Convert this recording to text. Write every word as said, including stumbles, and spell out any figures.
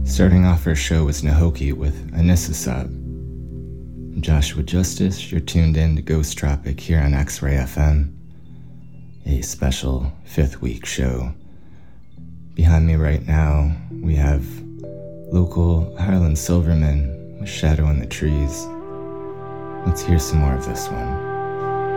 Starting off our show was Nahoki with Anisasab. I'm Joshua Justice, you're tuned in to Ghost Tropic here on X-Ray F M, a special fifth week show. Behind me right now, we have local Harlan Silverman with Shadow in the Trees. Let's hear some more of this one.